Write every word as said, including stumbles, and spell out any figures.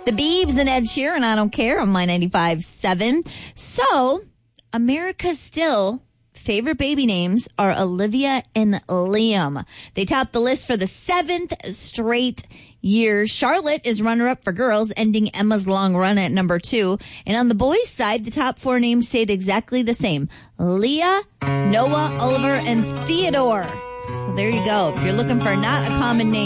The Biebs and Ed Sheeran, I Don't Care, on My ninety-five point seven. So, America's still favorite baby names are Olivia and Liam. They topped the list for the seventh straight year. Charlotte is runner-up for girls, ending Emma's long run at number two. And on the boys' side, the top four names stayed exactly the same. Leah, Noah, Oliver, and Theodore. So there you go. If you're looking for not a common name,